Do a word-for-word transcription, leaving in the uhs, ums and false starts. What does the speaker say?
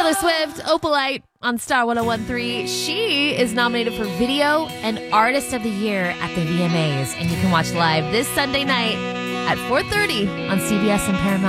Taylor Swift, Opalite on Star one oh one point three. She is nominated for Video and Artist of the Year at the V M As. And you can watch live this Sunday night at four thirty on C B S and Paramount.